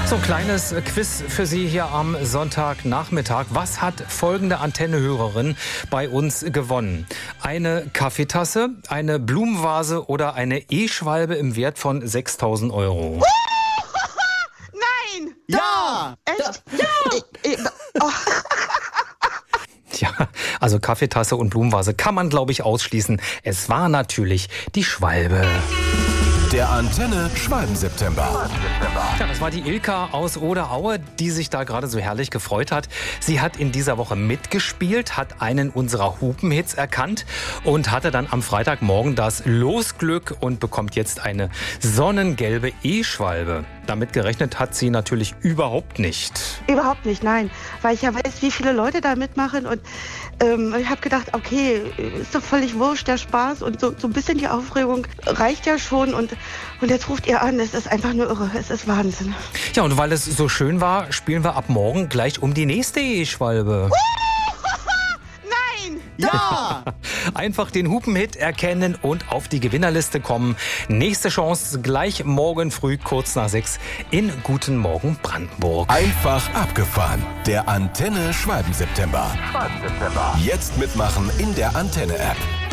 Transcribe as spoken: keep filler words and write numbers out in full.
So ein kleines Quiz für Sie hier am Sonntagnachmittag. Was hat folgende Antennehörerin bei uns gewonnen? Eine Kaffeetasse, eine Blumenvase oder eine E-Schwalbe im Wert von sechstausend Euro? Nein! Ja! Echt? Ja! Ich, ich, oh. Tja, also Kaffeetasse und Blumenvase kann man, glaube ich, ausschließen. Es war natürlich die Schwalbe. Der Antenne Schwalben-September. Ja, das war die Ilka aus Oderaue, die sich da gerade so herrlich gefreut hat. Sie hat in dieser Woche mitgespielt, hat einen unserer Hupenhits erkannt und hatte dann am Freitagmorgen das Losglück und bekommt jetzt eine sonnengelbe E-Schwalbe. Damit gerechnet hat sie natürlich überhaupt nicht. Überhaupt nicht, nein. Weil ich ja weiß, wie viele Leute da mitmachen. Und ähm, ich habe gedacht, okay, ist doch völlig wurscht, der Spaß. Und so, so ein bisschen die Aufregung reicht ja schon. Und, und jetzt ruft ihr an, es ist einfach nur irre, es ist Wahnsinn. Ja, und weil es so schön war, spielen wir ab morgen gleich um die nächste E-Schwalbe. Nein! Ja! Einfach den Hupenhit erkennen und auf die Gewinnerliste kommen. Nächste Chance gleich morgen früh kurz nach sechs in Guten Morgen Brandenburg. Einfach abgefahren. Der Antenne Schwalben-September. Schwalben-September. Jetzt mitmachen in der Antenne-App.